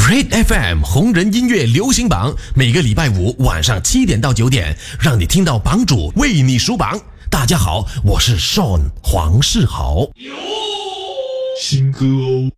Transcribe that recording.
Red FM 红人音乐流行榜，每个礼拜五晚上7点到9点，让你听到榜主为你数榜。大家好，我是 Sean 黄世豪。 新歌哦。